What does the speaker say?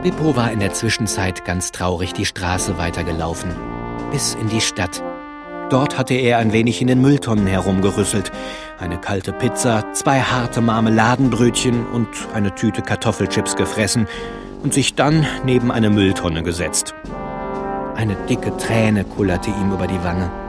Bippo war in der Zwischenzeit ganz traurig die Straße weitergelaufen, bis in die Stadt. Dort hatte er ein wenig in den Mülltonnen herumgerüsselt, eine kalte Pizza, 2 harte Marmeladenbrötchen und eine Tüte Kartoffelchips gefressen und sich dann neben eine Mülltonne gesetzt. Eine dicke Träne kullerte ihm über die Wange.